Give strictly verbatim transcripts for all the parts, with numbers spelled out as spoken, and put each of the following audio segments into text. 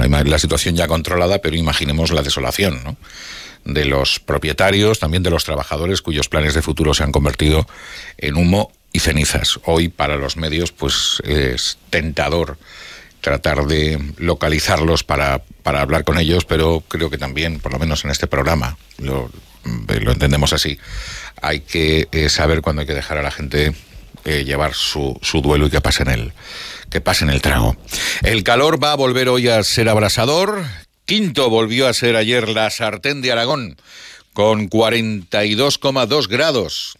hay la situación ya controlada, pero imaginemos la desolación, ¿no?, de los propietarios, también de los trabajadores cuyos planes de futuro se han convertido en humo y cenizas. Hoy, para los medios, pues es tentador tratar de localizarlos para, para hablar con ellos, pero creo que también, por lo menos en este programa, lo, lo entendemos así, hay que eh, saber cuándo hay que dejar a la gente eh, llevar su, su duelo y que pasen el, que pasen el trago. El calor va a volver hoy a ser abrasador. Quinto volvió a ser ayer la sartén de Aragón, con cuarenta y dos coma dos grados.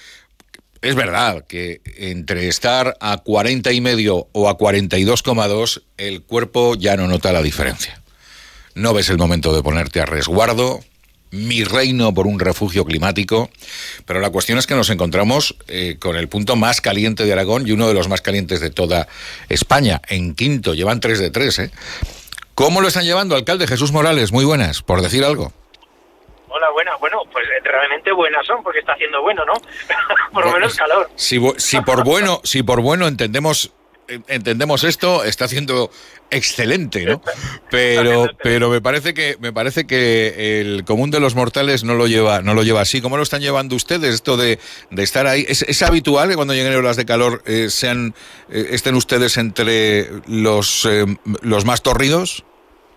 Es verdad que entre estar a cuarenta y medio o a cuarenta y dos coma dos, el cuerpo ya no nota la diferencia. No ves el momento de ponerte a resguardo, mi reino por un refugio climático, pero la cuestión es que nos encontramos eh, con el punto más caliente de Aragón y uno de los más calientes de toda España. En Quinto llevan tres de tres, ¿eh? ¿Cómo lo están llevando, alcalde Jesús Morales? Muy buenas, por decir algo. Hola, buenas. Bueno, pues realmente buenas son, porque está haciendo bueno, ¿no? Por lo bueno, menos calor. Si, si por bueno, si por bueno entendemos entendemos esto, está haciendo excelente, ¿no? Pero pero me parece que me parece que el común de los mortales no lo lleva no lo lleva así. ¿Cómo lo están llevando ustedes esto de, de estar ahí? ¿Es, es habitual que cuando lleguen horas de calor eh, sean eh, estén ustedes entre los eh, los más torridos?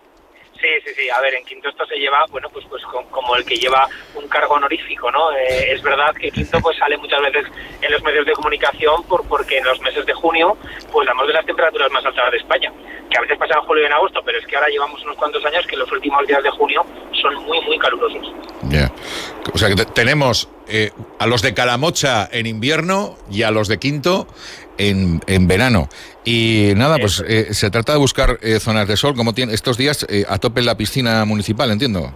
Sí, sí, sí. A ver, en Quinto esto se lleva, bueno, pues pues como el que lleva un cargo honorífico, ¿no? Eh, es verdad que Quinto pues sale muchas veces en los medios de comunicación por porque en los meses de junio pues hablamos de las temperaturas más altas de España, que a veces pasan en julio y en agosto, pero es que ahora llevamos unos cuantos años que los últimos días de junio son muy, muy calurosos. Ya. Yeah. O sea que te- tenemos eh, a los de Calamocha en invierno y a los de Quinto en, en verano. Y nada, pues eh, se trata de buscar eh, zonas de sol, como tiene estos días eh, a tope en la piscina municipal, entiendo.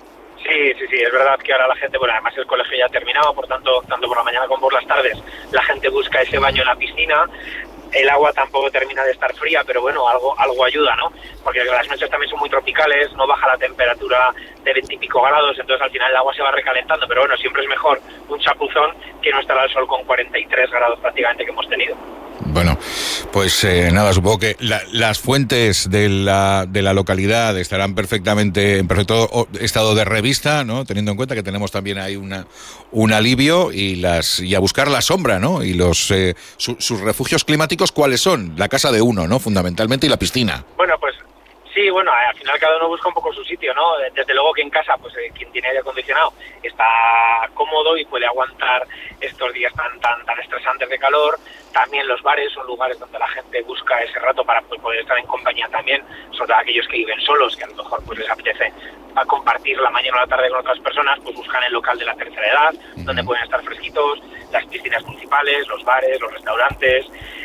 Sí, sí, sí, es verdad que ahora la gente, bueno, además el colegio ya ha terminado, por tanto, tanto por la mañana como por las tardes, la gente busca ese baño en la piscina. El agua tampoco termina de estar fría, pero bueno, algo algo ayuda, ¿no? Porque las noches también son muy tropicales, no baja la temperatura de veinte y pico grados, entonces al final el agua se va recalentando, pero bueno, siempre es mejor un chapuzón que no estar al sol con cuarenta y tres grados prácticamente que hemos tenido. Bueno, pues eh, nada, supongo que la, las fuentes de la, de la localidad estarán perfectamente en perfecto estado de revista, ¿no? Teniendo en cuenta que tenemos también ahí una, un alivio y las y a buscar la sombra, ¿no? Y los eh, su, sus refugios climáticos, ¿cuáles son? La casa de uno, ¿no? Fundamentalmente, y la piscina. Bueno, pues sí, bueno, al final cada uno busca un poco su sitio, ¿no? Desde luego que en casa, pues eh, quien tiene aire acondicionado está cómodo y puede aguantar estos días tan tan tan estresantes de calor. También los bares son lugares donde la gente busca ese rato para pues, poder estar en compañía también, sobre todo aquellos que viven solos, que a lo mejor pues les apetece a compartir la mañana o la tarde con otras personas, pues buscan el local de la tercera edad, uh-huh. donde pueden estar fresquitos, las piscinas municipales, los bares, los restaurantes.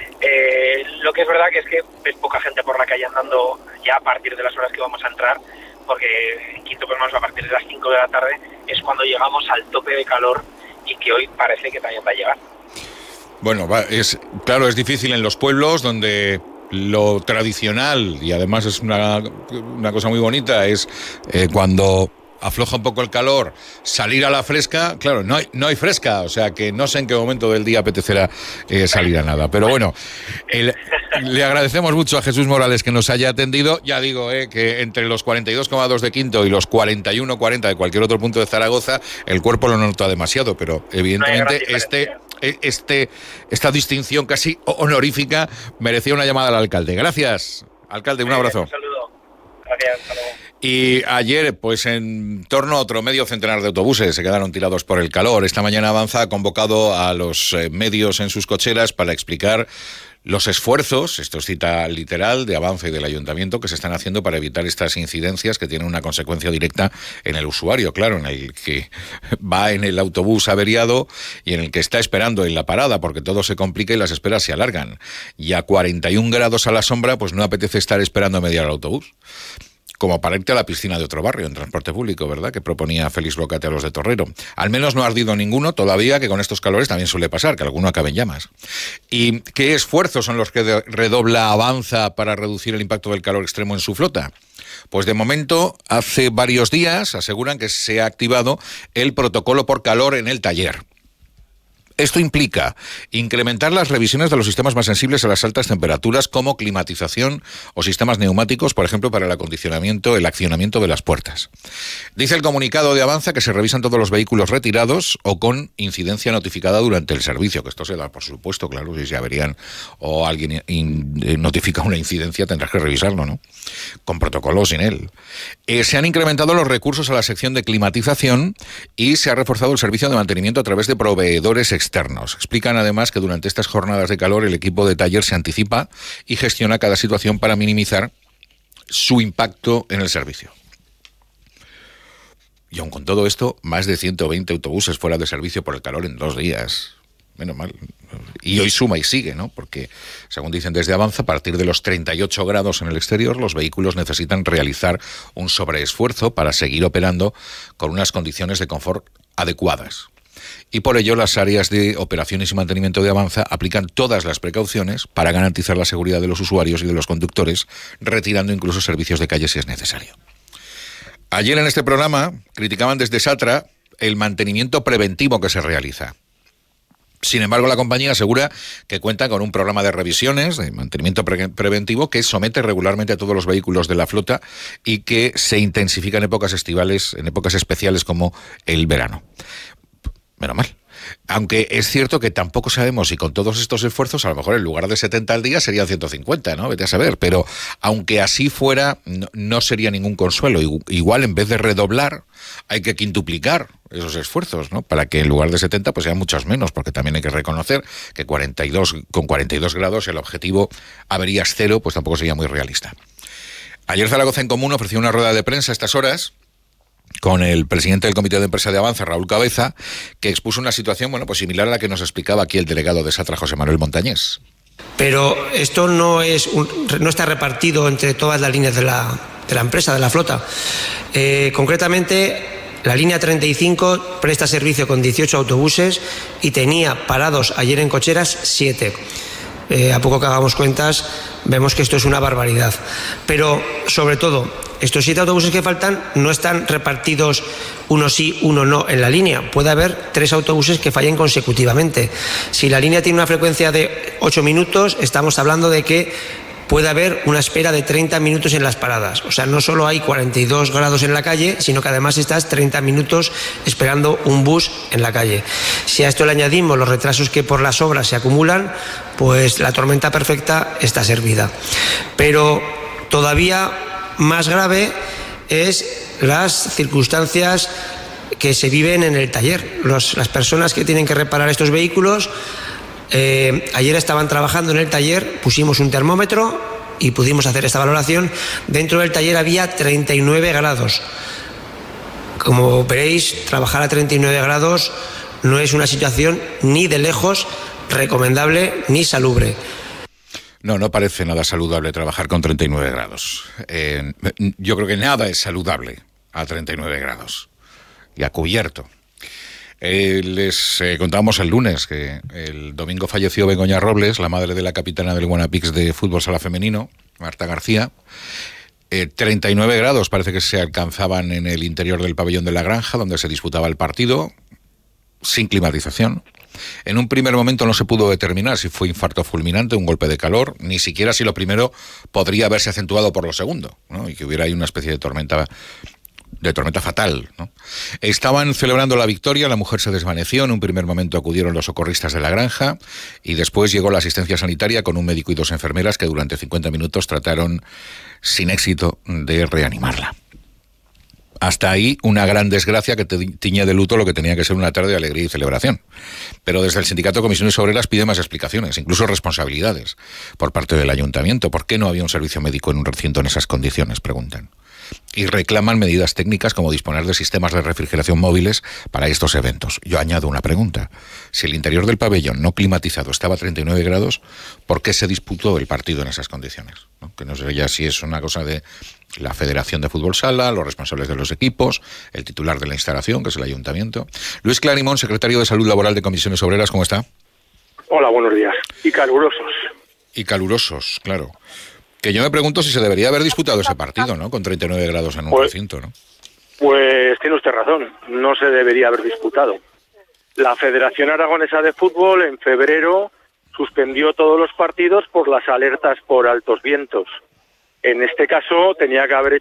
Eh, lo que es verdad que es que ves poca gente por la calle andando ya a partir de las horas que vamos a entrar, porque en Quinto, pues más a partir de las cinco de la tarde es cuando llegamos al tope de calor y que hoy parece que también va a llegar. Bueno, va, es claro, es difícil en los pueblos donde lo tradicional, y además es una, una cosa muy bonita, es eh, cuando afloja un poco el calor, salir a la fresca. Claro, no hay, no hay fresca, o sea que no sé en qué momento del día apetecerá eh, salir a nada. Pero bueno, el, le agradecemos mucho a Jesús Morales que nos haya atendido. Ya digo, eh, que entre los cuarenta y dos coma dos de Quinto y los cuarenta y uno coma cuarenta de cualquier otro punto de Zaragoza, el cuerpo lo nota demasiado, pero evidentemente no este... Este, esta distinción casi honorífica merecía una llamada al alcalde. Gracias, alcalde, un abrazo. Un saludo. Gracias, hasta luego. Y ayer, pues en torno a otro medio centenar de autobuses se quedaron tirados por el calor. Esta mañana Avanza ha convocado a los eh, medios en sus cocheras para explicar los esfuerzos, esto es cita literal, de Avanza y del Ayuntamiento, que se están haciendo para evitar estas incidencias que tienen una consecuencia directa en el usuario, claro, en el que va en el autobús averiado y en el que está esperando en la parada, porque todo se complica y las esperas se alargan. Y a cuarenta y un grados a la sombra, pues no apetece estar esperando a media hora el autobús. Como para irte a la piscina de otro barrio en transporte público, ¿verdad?, que proponía Félix Locate a los de Torrero. Al menos no ha ardido ninguno todavía, que con estos calores también suele pasar, que alguno acabe en llamas. ¿Y qué esfuerzos son los que de- redobla Avanza para reducir el impacto del calor extremo en su flota? Pues de momento, hace varios días, aseguran que se ha activado el protocolo por calor en el taller. Esto implica incrementar las revisiones de los sistemas más sensibles a las altas temperaturas, como climatización o sistemas neumáticos, por ejemplo, para el acondicionamiento, el accionamiento de las puertas. Dice el comunicado de Avanza que se revisan todos los vehículos retirados o con incidencia notificada durante el servicio, que esto se da, por supuesto, claro, si se averían o alguien in, notifica una incidencia tendrás que revisarlo, ¿no? Con protocolo o sin él. Eh, se han incrementado los recursos a la sección de climatización y se ha reforzado el servicio de mantenimiento a través de proveedores externos. Explican además que durante estas jornadas de calor el equipo de taller se anticipa y gestiona cada situación para minimizar su impacto en el servicio. Y aun con todo esto, más de ciento veinte autobuses fuera de servicio por el calor en dos días. Menos mal. Y hoy suma y sigue, ¿no? Porque, según dicen desde Avanza, a partir de los treinta y ocho grados en el exterior, los vehículos necesitan realizar un sobreesfuerzo para seguir operando con unas condiciones de confort adecuadas. Y por ello las áreas de operaciones y mantenimiento de Avanza aplican todas las precauciones para garantizar la seguridad de los usuarios y de los conductores, retirando incluso servicios de calle si es necesario. Ayer en este programa criticaban desde Satra el mantenimiento preventivo que se realiza. Sin embargo, la compañía asegura que cuenta con un programa de revisiones, de mantenimiento pre- preventivo, que somete regularmente a todos los vehículos de la flota y que se intensifica en épocas estivales, en épocas especiales como el verano. Menos mal. Aunque es cierto que tampoco sabemos si con todos estos esfuerzos, a lo mejor en lugar de setenta al día serían ciento cincuenta, ¿no? Vete a saber. Pero aunque así fuera, no, no sería ningún consuelo. Igual en vez de redoblar, hay que quintuplicar esos esfuerzos, ¿no? Para que en lugar de setenta, pues sean muchos menos, porque también hay que reconocer que cuarenta y dos, con cuarenta y dos grados el objetivo averías cero, pues tampoco sería muy realista. Ayer Zaragoza en Común ofreció una rueda de prensa a estas horas con el presidente del Comité de Empresa de Avanza, Raúl Cabeza, que expuso una situación, bueno, pues similar a la que nos explicaba aquí el delegado de Satra, José Manuel Montañés. Pero esto no es un, no está repartido entre todas las líneas de la, de la empresa, de la flota. Eh, concretamente, la línea treinta y cinco presta servicio con dieciocho autobuses y tenía parados ayer en cocheras siete. Eh, a poco que hagamos cuentas, vemos que esto es una barbaridad. Pero, sobre todo, estos siete autobuses que faltan no están repartidos uno sí, uno no en la línea. Puede haber tres autobuses que fallen consecutivamente. Si la línea tiene una frecuencia de ocho minutos, estamos hablando de que puede haber una espera de treinta minutos en las paradas. O sea, no solo hay cuarenta y dos grados en la calle, sino que además estás treinta minutos esperando un bus en la calle. Si a esto le añadimos los retrasos que por las obras se acumulan, pues la tormenta perfecta está servida. Pero todavía más grave es las circunstancias que se viven en el taller. Los, las personas que tienen que reparar estos vehículos, eh, ayer estaban trabajando en el taller, pusimos un termómetro y pudimos hacer esta valoración. Dentro del taller había treinta y nueve grados. Como veréis, trabajar a treinta y nueve grados no es una situación ni de lejos recomendable ni salubre. No, no parece nada saludable trabajar con treinta y nueve grados. Eh, yo creo que nada es saludable a treinta y nueve grados y a cubierto. Eh, les eh, contábamos el lunes que el domingo falleció Begoña Robles, la madre de la capitana del Guanapix de fútbol sala femenino, Marta García. Eh, treinta y nueve grados parece que se alcanzaban en el interior del pabellón de la Granja, donde se disputaba el partido, sin climatización. En un primer momento no se pudo determinar si fue infarto fulminante, un golpe de calor, ni siquiera si lo primero podría haberse acentuado por lo segundo, ¿no? Y que hubiera ahí una especie de tormenta de tormenta fatal, ¿no? Estaban celebrando la victoria, la mujer se desvaneció, en un primer momento acudieron los socorristas de la Granja y después llegó la asistencia sanitaria con un médico y dos enfermeras que durante cincuenta minutos trataron sin éxito de reanimarla. Hasta ahí una gran desgracia que tiñe de luto lo que tenía que ser una tarde de alegría y celebración. Pero desde el Sindicato de Comisiones Obreras pide más explicaciones, incluso responsabilidades por parte del Ayuntamiento. ¿Por qué no había un servicio médico en un recinto en esas condiciones?, preguntan. Y reclaman medidas técnicas como disponer de sistemas de refrigeración móviles para estos eventos. Yo añado una pregunta. Si el interior del pabellón no climatizado estaba a treinta y nueve grados, ¿por qué se disputó el partido en esas condiciones? ¿No? Que no sé ya si es una cosa de la Federación de Fútbol Sala, los responsables de los equipos, el titular de la instalación, que es el Ayuntamiento. Luis Clarimón, secretario de Salud Laboral de Comisiones Obreras, ¿cómo está? Hola, buenos días. Y calurosos. Y calurosos, claro. Que yo me pregunto si se debería haber disputado ese partido, ¿no? Con treinta y nueve grados en un pues, recinto, ¿no? Pues tiene usted razón, no se debería haber disputado. La Federación Aragonesa de Fútbol en febrero suspendió todos los partidos por las alertas por altos vientos. En este caso tenía que haber